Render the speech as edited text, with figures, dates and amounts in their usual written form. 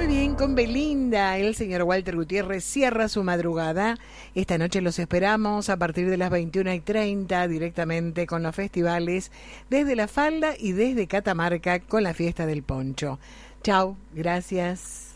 Muy bien, con Belinda, el señor Walter Gutiérrez cierra su madrugada. Esta noche los esperamos a partir de las 21:30 directamente con los festivales desde La Falda y desde Catamarca con la fiesta del poncho. Chau, gracias.